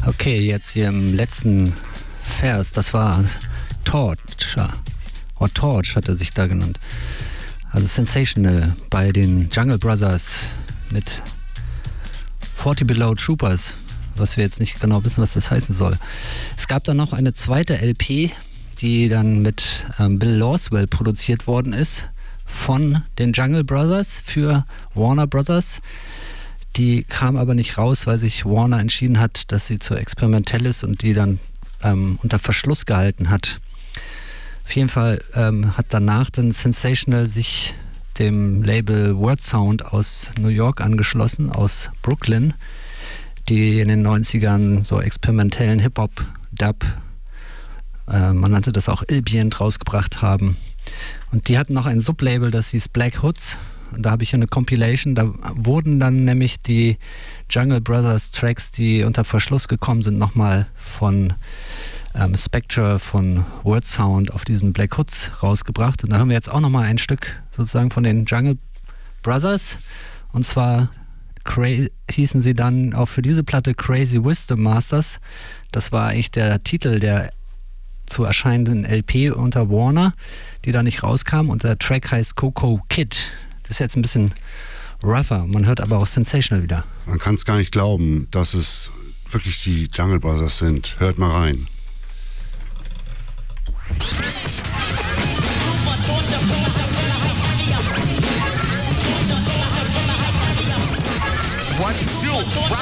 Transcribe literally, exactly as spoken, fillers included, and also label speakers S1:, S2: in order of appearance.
S1: Okay, jetzt hier im letzten Vers, das war Torture. Oder Torch hat er sich da genannt. Also Sensational bei den Jungle Brothers mit forty Below Troopers, was wir jetzt nicht genau wissen, was das heißen soll. Es gab dann noch eine zweite L P, die dann mit ähm, Bill Lawswell produziert worden ist von den Jungle Brothers für Warner Brothers. Die kam aber nicht raus, weil sich Warner entschieden hat, dass sie zu experimentell ist und die dann ähm, unter Verschluss gehalten hat. Auf jeden Fall ähm, hat danach dann Sensational sich dem Label Word Sound aus New York angeschlossen, aus Brooklyn, die in den neunzigern so experimentellen Hip-Hop, Dub, äh, man nannte das auch Ambient, rausgebracht haben. Und die hatten noch ein Sublabel, das hieß Black Hoods. Und da habe ich eine Compilation, da wurden dann nämlich die Jungle Brothers Tracks, die unter Verschluss gekommen sind, nochmal von ähm, Spectre, von Word Sound auf diesen Black Hoods rausgebracht. Und da hören wir jetzt auch nochmal ein Stück sozusagen von den Jungle Brothers. Und zwar Cra- hießen sie dann auch für diese Platte Crazy Wisdom Masters. Das war eigentlich der Titel der zu erscheinenden L P unter Warner, die da nicht rauskam. Und der Track heißt Coco Kid. Das ist jetzt ein bisschen rougher, man hört aber auch Sensational wieder.
S2: Man kann es gar nicht glauben, dass es wirklich die Jungle Brothers sind. Hört mal rein. One, two,